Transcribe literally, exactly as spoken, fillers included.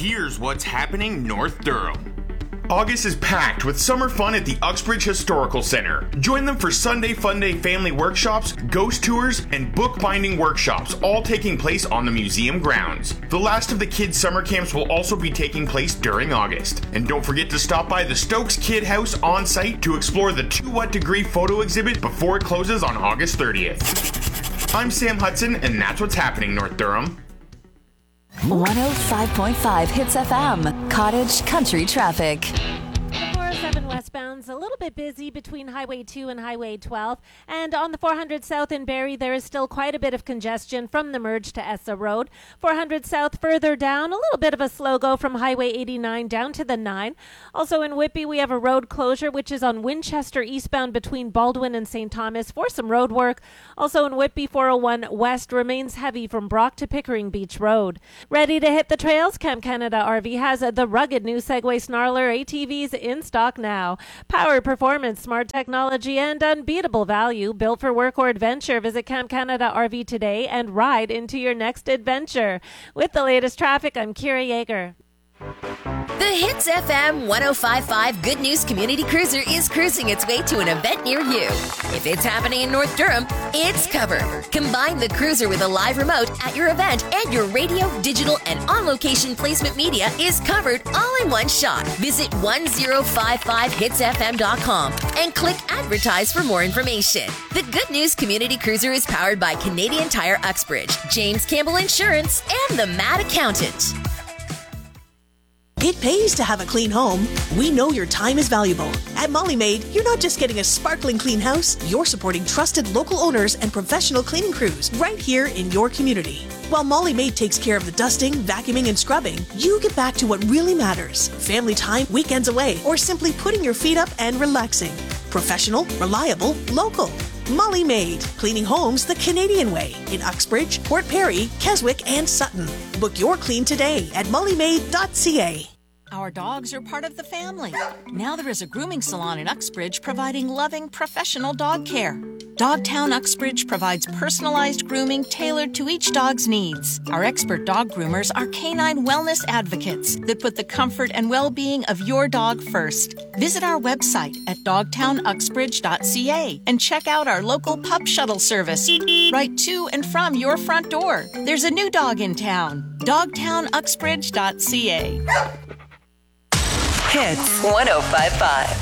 Here's what's happening North Durham. August is packed with summer fun at the Uxbridge Historical Center. Join them for Sunday Fun Day family workshops, ghost tours, and bookbinding workshops, all taking place on the museum grounds. The last of the kids' summer camps will also be taking place during August. And don't forget to stop by the Stokes Kid House on site to explore the two What Degree photo exhibit before it closes on August thirtieth. I'm Sam Hudson, and that's what's happening North Durham. one oh five point five Hits F M, Cottage Country Traffic. four oh seven westbound's a little bit busy between Highway two and Highway twelve. And on the four hundred South in Barrie, there is still quite a bit of congestion from the merge to Essa Road. four hundred South further down, a little bit of a slow go from Highway eighty-nine down to the nine. Also in Whitby, we have a road closure, which is on Winchester eastbound between Baldwin and Saint Thomas for some road work. Also in Whitby, four oh one West remains heavy from Brock to Pickering Beach Road. Ready to hit the trails? Camp Canada R V has the rugged new Segway Snarler A T Vs in stock now. Power, performance, smart technology, and unbeatable value. Built for work or adventure. Visit Camp Canada R V today and ride into your next adventure. With the latest traffic, I'm Kira Yeager. The Hits F M one oh five point five Good News Community Cruiser is cruising its way to an event near you. If it's happening in North Durham, it's covered. Combine the cruiser with a live remote at your event, and your radio, digital, and on-location placement media is covered all in one shot. Visit one oh five five hits f m dot com and click Advertise for more information. The Good News Community Cruiser is powered by Canadian Tire Uxbridge, James Campbell Insurance, and the Mad Accountant. It pays to have a clean home. We know your time is valuable. At Molly Maid, you're not just getting a sparkling clean house, you're supporting trusted local owners and professional cleaning crews right here in your community. While Molly Maid takes care of the dusting, vacuuming, and scrubbing, you get back to what really matters. Family time, weekends away, or simply putting your feet up and relaxing. Professional, reliable, local. Molly Maid, cleaning homes the Canadian way in Uxbridge, Port Perry, Keswick, and Sutton. Book your clean today at molly maid dot c a. Our dogs are part of the family. Now there is a grooming salon in Uxbridge providing loving, professional dog care. Dogtown Uxbridge provides personalized grooming tailored to each dog's needs. Our expert dog groomers are canine wellness advocates that put the comfort and well-being of your dog first. Visit our website at dogtown uxbridge dot c a and check out our local pup shuttle service right to and from your front door. There's a new dog in town. dogtown uxbridge dot c a. Hits one oh five point five.